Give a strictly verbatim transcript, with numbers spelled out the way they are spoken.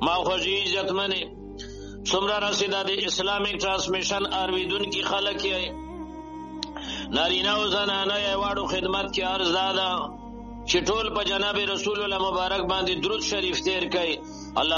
ما خوږی عزتمنې څومره رسیده د اسلامیک ټرانسمیشن ارویدون کی خلق یې نارینه او زنانه یې واړو خدمت کې عرض داده چې ټول په جناب رسول الله مبارک باندې درود شریف تیر کړي. الله